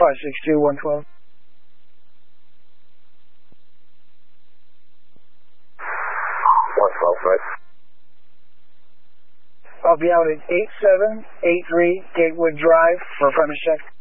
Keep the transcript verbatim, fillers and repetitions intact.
five six two, one twelve. one twelve, right. I'll be out at eight seven eight three Gatewood Drive for a premise check.